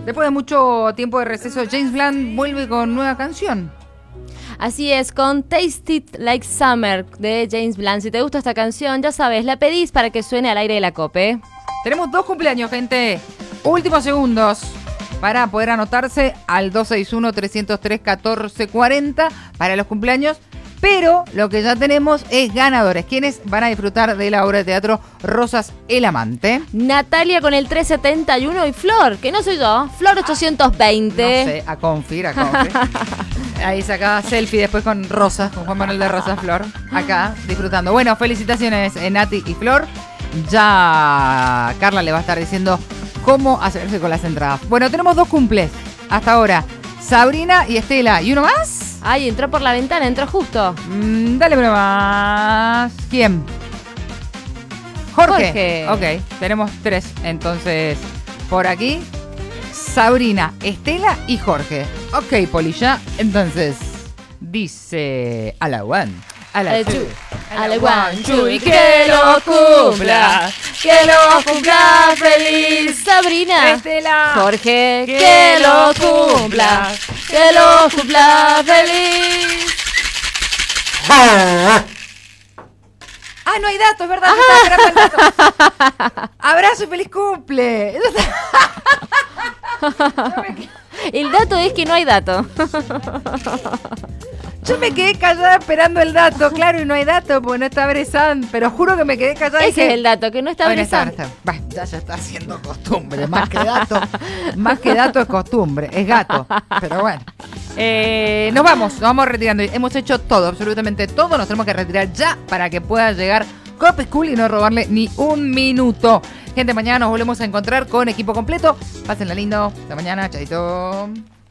Después de mucho tiempo de receso, James Blunt vuelve con nueva canción. Así es, con Taste It Like Summer de James Blunt. Si te gusta esta canción, ya sabes, la pedís para que suene al aire de la COPE. Tenemos 2 cumpleaños, gente. Últimos segundos para poder anotarse al 261-303-1440 para los cumpleaños. Pero lo que ya tenemos es ganadores. ¿Quiénes van a disfrutar de la obra de teatro Rosas el Amante? Natalia con el 371 y Flor, que no soy yo, Flor 820. No sé, a Confir. Ahí sacaba selfie después con Rosas, con Juan Manuel de Rosas Flor. Acá, disfrutando. Bueno, felicitaciones Nati y Flor. Ya Carla le va a estar diciendo cómo hacerse con las entradas. Bueno, tenemos 2 cumples hasta ahora. Sabrina y Estela. ¿Y uno más? Ay, entró por la ventana, entró justo. Dale uno más. ¿Quién? Jorge. Ok, tenemos 3 entonces por aquí. Sabrina, Estela y Jorge. Ok, Polilla. Entonces, dice a la one, a la two, a la one, two, y que lo cumpla feliz Sabrina, Estela, Jorge, que lo cumpla feliz. No hay datos, es verdad. Estaba esperando el dato. Abrazo y feliz cumple. El dato es que no hay dato. Yo me quedé callada esperando el dato, claro, y no hay dato porque no está Bresan, pero juro que me quedé callada. Ese es el dato, que no está Bresan. Ya está haciendo costumbre, más que dato es costumbre, es gato, pero bueno. Nos vamos retirando. Hemos hecho todo, absolutamente todo, nos tenemos que retirar ya para que pueda llegar Cope School y no robarle ni un minuto. Gente, mañana nos volvemos a encontrar con equipo completo. Pásenla lindo. Hasta mañana, chaito.